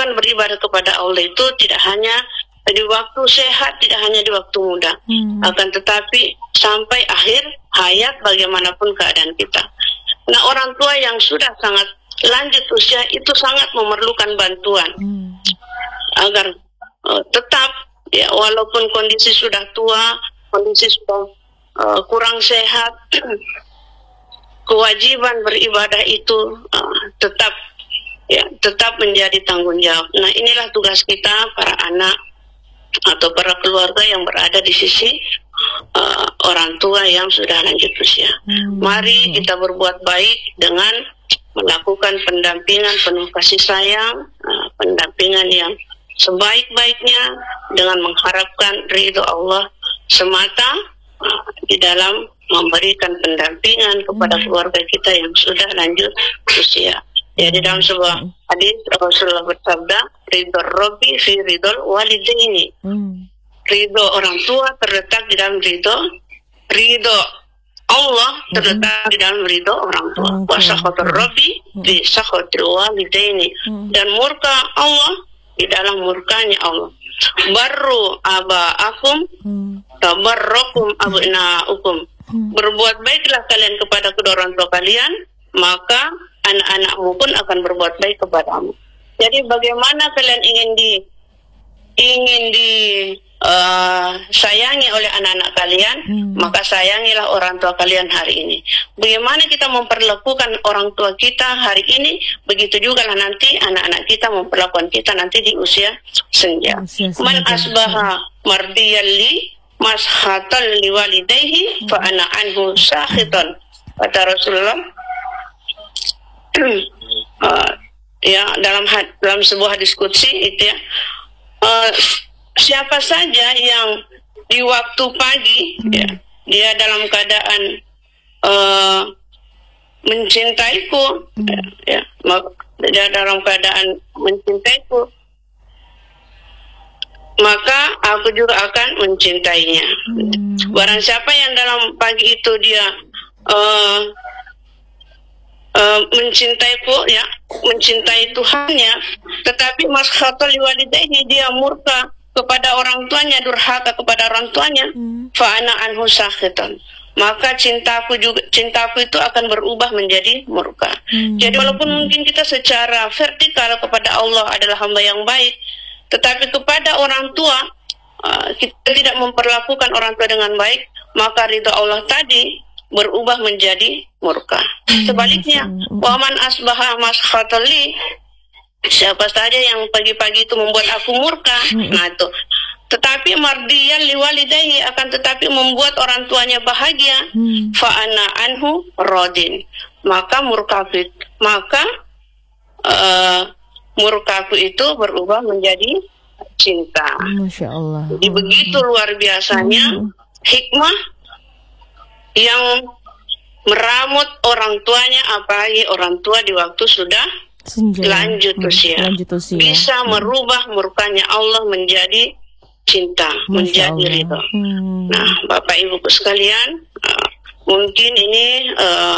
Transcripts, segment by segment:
kewajiban beribadah kepada Allah itu tidak hanya di waktu sehat, tidak hanya di waktu muda, akan tetapi sampai akhir hayat bagaimanapun keadaan kita. Nah, orang tua yang sudah sangat lanjut usia itu sangat memerlukan bantuan agar tetap ya, walaupun kondisi sudah tua, kondisi sudah kurang sehat, kewajiban beribadah itu tetap menjadi tanggung jawab. Nah, inilah tugas kita para anak atau para keluarga yang berada di sisi orang tua yang sudah lanjut usia. Mari kita berbuat baik dengan melakukan pendampingan penuh kasih sayang, pendampingan yang sebaik-baiknya dengan mengharapkan ridho Allah semata di dalam memberikan pendampingan kepada keluarga kita yang sudah lanjut usia. Ya, di dalam sebuah hadis Rasulullah bersabda, ridho Rabbi fi ridhol walidaini. Ridho orang tua terletak di dalam ridho Allah terletak di dalam ridho orang tua. Wa sakhatur Rabbi fi sakhatil walidaini. Dan murka Allah di dalam murkanya Allah. Barru aba'akum tabarrakum abna'ukum. Berbuat baiklah kalian kepada kedua orang tua kalian, maka anak-anakmu pun akan berbuat baik kepadamu. Jadi bagaimana kalian ingin sayangi oleh anak-anak kalian, maka sayangilah orang tua kalian hari ini. Bagaimana kita memperlakukan orang tua kita hari ini, begitu juga lah nanti anak-anak kita memperlakukan kita nanti di usia senja. Man asbaha mardiyalli mashatal liwalidayhi fa ana anhu sakhitan. Kata Rasulullah ya dalam sebuah diskusi itu ya, siapa saja yang di waktu pagi ya, dia dalam keadaan mencintaiku ya, dia dalam keadaan mencintaiku, maka aku juga akan mencintainya. Barang siapa yang dalam pagi itu dia mencintaiku ya, mencintai Tuhannya, tetapi maskhatul liwalidayhi, dia murka kepada orang tuanya, durhaka kepada orang tuanya, fa ana anhu sakhitan, maka cintaku itu akan berubah menjadi murka. Jadi walaupun mungkin kita secara vertikal kepada Allah adalah hamba yang baik, tetapi kepada orang tua kita tidak memperlakukan orang tua dengan baik, maka ridha Allah tadi berubah menjadi murka. Sebaliknya, waman asbaha maskhatali, siapa saja yang pagi-pagi itu membuat aku murka, nah itu. Tetapi mardiyan liwalidayhi, akan tetapi membuat orang tuanya bahagia, fa ana anhu radin, maka murkaku itu berubah menjadi cinta. Masya Allah. Jadi begitu luar biasanya hikmah yang meramut orang tuanya, apalagi orang tua di waktu sudah lanjut usia. Bisa merubah murkanya Allah menjadi cinta, menjadi ridho. Nah, Bapak Ibuku sekalian, mungkin ini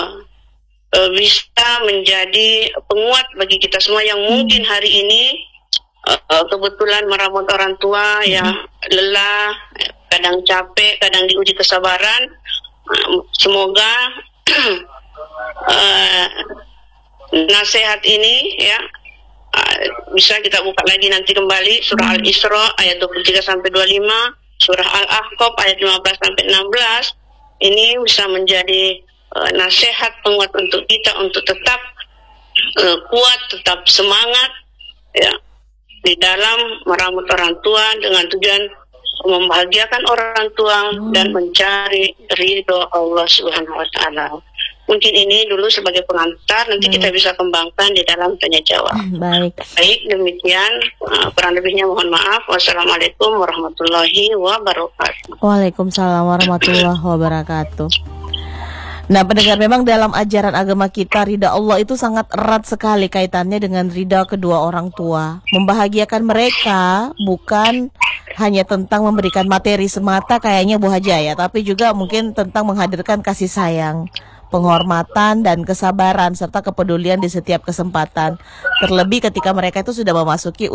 bisa menjadi penguat bagi kita semua yang mungkin hari ini kebetulan merawat orang tua ya lelah, kadang capek, kadang diuji kesabaran. Semoga nasihat ini ya bisa kita buka lagi nanti kembali surah Al-Isra ayat 23 sampai 25, surah Al-Ahqaf ayat 15 sampai 16. Ini bisa menjadi nasihat penguat untuk kita untuk tetap kuat, tetap semangat ya di dalam merawat orang tua dengan tujuan membahagiakan orang tua dan mencari ridho Allah Subhanahu wa taala. Mungkin ini dulu sebagai pengantar, nanti kita bisa kembangkan di dalam tanya jawab. Baik, demikian kurang lebihnya mohon maaf. Wassalamualaikum warahmatullahi wabarakatuh. Waalaikumsalam warahmatullahi wabarakatuh. Nah, pendengar, memang dalam ajaran agama kita ridha Allah itu sangat erat sekali kaitannya dengan ridha kedua orang tua. Membahagiakan mereka bukan hanya tentang memberikan materi semata kayaknya Bu Haja ya, tapi juga mungkin tentang menghadirkan kasih sayang, penghormatan dan kesabaran serta kepedulian di setiap kesempatan. Terlebih ketika mereka itu sudah memasuki